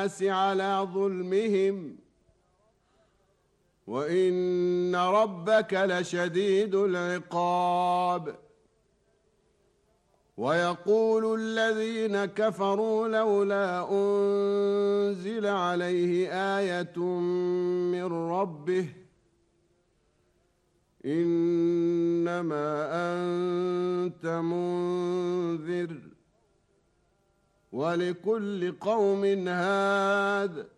الناس على ظلمهم وإن ربك لشديد العقاب. ويقول الذين كفروا لولا أنزل عليه آية من ربه إنما أنت منذر ولكل قوم هاد